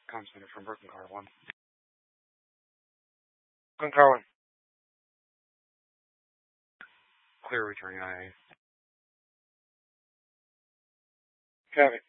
Comm Center from Brooklyn Car 1. Brooklyn Car 1. Clear returning IA. Traffic.